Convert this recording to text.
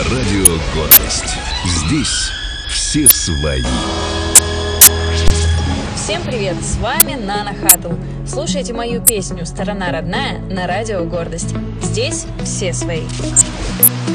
Радио «Гордость». Здесь все свои. Всем привет, с вами Нана Хаттл. Слушайте мою песню «Сторона родная» на Радио «Гордость». Здесь все свои.